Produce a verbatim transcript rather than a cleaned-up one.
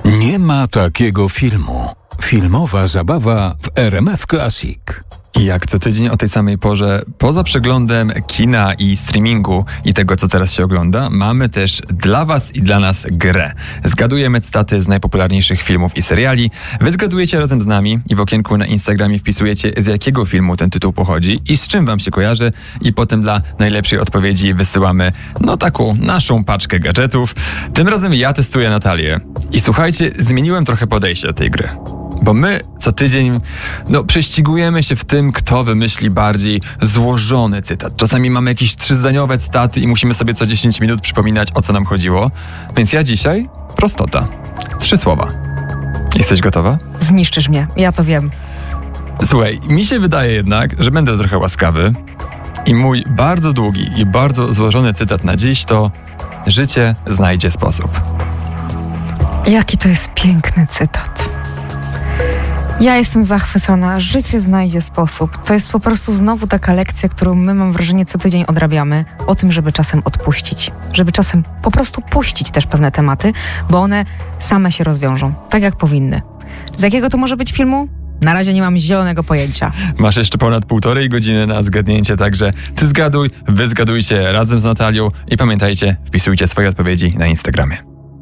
Nie ma takiego filmu. Filmowa zabawa w R M F Classic. I jak co tydzień o tej samej porze, poza przeglądem kina i streamingu i tego, co teraz się ogląda, mamy też dla was i dla nas grę. Zgadujemy cytaty z najpopularniejszych filmów i seriali, wy zgadujecie razem z nami i w okienku na Instagramie wpisujecie, z jakiego filmu ten tytuł pochodzi i z czym wam się kojarzy, i potem dla najlepszej odpowiedzi wysyłamy, no taką naszą paczkę gadżetów. Tym razem ja testuję Natalię. I słuchajcie, zmieniłem trochę podejście do tej gry. Bo my co tydzień no, prześcigujemy się w tym, kto wymyśli bardziej złożony cytat. Czasami mamy jakieś trzyzdaniowe cytaty i musimy sobie co dziesięć minut przypominać, o co nam chodziło. Więc ja dzisiaj prostota. Trzy słowa. Jesteś gotowa? Zniszczysz mnie, ja to wiem. Słuchaj, mi się wydaje jednak, że będę trochę łaskawy i mój bardzo długi i bardzo złożony cytat na dziś to: życie znajdzie sposób. Jaki to jest piękny cytat. Ja jestem zachwycona. Życie znajdzie sposób. To jest po prostu znowu taka lekcja, którą my, mam wrażenie, co tydzień odrabiamy. O tym, żeby czasem odpuścić. Żeby czasem po prostu puścić też pewne tematy, bo one same się rozwiążą. Tak jak powinny. Z jakiego to może być filmu? Na razie nie mam zielonego pojęcia. Masz jeszcze ponad półtorej godziny na zgadnięcie, także ty zgaduj, wy zgadujcie razem z Natalią i pamiętajcie, wpisujcie swoje odpowiedzi na Instagramie.